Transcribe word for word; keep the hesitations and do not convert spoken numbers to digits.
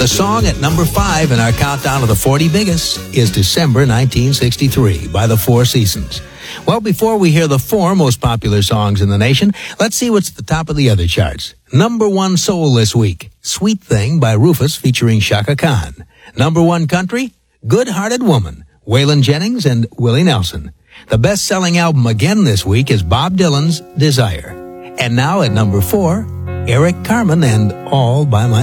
The song at number five in our countdown of the forty biggest is December nineteen sixty-three by the Four Seasons. Well, before we hear the four most popular songs in the nation, let's see what's at the top of the other charts. Number one soul this week, Sweet Thing by Rufus featuring Chaka Khan. Number one country, Good Hearted Woman, Waylon Jennings and Willie Nelson. The best-selling album again this week is Bob Dylan's Desire. And now at number four, Eric Carmen and All by Myself.